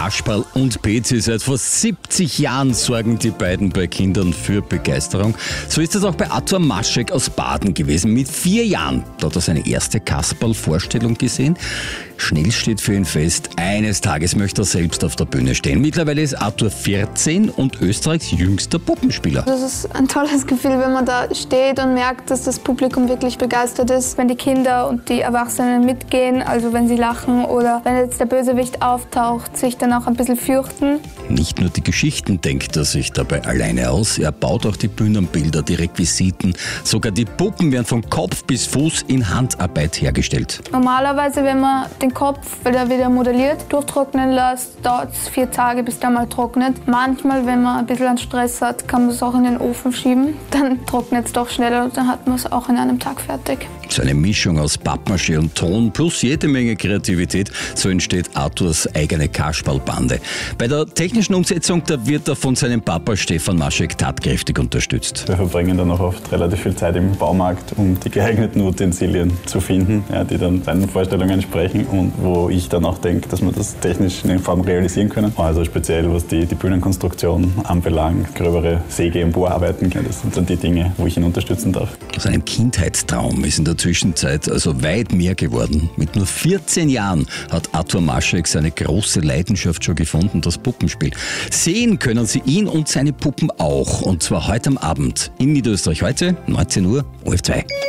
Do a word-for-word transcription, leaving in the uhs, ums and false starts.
Kasperl und Pezi. Seit vor siebzig Jahren sorgen die beiden bei Kindern für Begeisterung. So ist es auch bei Artur Maschek aus Baden gewesen. Mit vier Jahren da hat er seine erste Kasperl-Vorstellung gesehen. Schnell steht für ihn fest, eines Tages möchte er selbst auf der Bühne stehen. Mittlerweile ist Artur vierzehn und Österreichs jüngster Puppenspieler. Das ist ein tolles Gefühl, wenn man da steht und merkt, dass das Publikum wirklich begeistert ist. Wenn die Kinder und die Erwachsenen mitgehen, also wenn sie lachen oder wenn jetzt der Bösewicht auftaucht, sich dann auch ein bisschen fürchten. Nicht nur die Geschichten denkt er sich dabei alleine aus, er baut auch die Bühnenbilder, die Requisiten. Sogar die Puppen werden von Kopf bis Fuß in Handarbeit hergestellt. Normalerweise, wenn man den Kopf, weil der wieder modelliert, durchtrocknen lässt, dauert es vier Tage, bis der mal trocknet. Manchmal, wenn man ein bisschen an Stress hat, kann man es auch in den Ofen schieben. Dann trocknet es doch schneller und dann hat man es auch in einem Tag fertig. So eine Mischung aus Pappmaché und Ton plus jede Menge Kreativität, so entsteht Arturs eigene Kasperlbande. Bei der technischen Umsetzung, da wird er von seinem Papa Stefan Maschek tatkräftig unterstützt. Wir verbringen dann auch oft relativ viel Zeit im Baumarkt, um die geeigneten Utensilien zu finden, ja, die dann seinen Vorstellungen entsprechen und wo ich dann auch denke, dass wir das technisch in Form realisieren können. Also speziell was die, die Bühnenkonstruktion anbelangt, gröbere Säge- und Bohrarbeiten, das sind dann die Dinge, wo ich ihn unterstützen darf. Aus einem Kindheitstraum ist in der Zwischenzeit also weit mehr geworden. Mit nur vierzehn Jahren hat Artur Maschek seine große Leidenschaft schon gefunden, das Puppenspiel. Sehen können Sie ihn und seine Puppen auch, und zwar heute am Abend in Niederösterreich heute, neunzehn Uhr, O F zwei.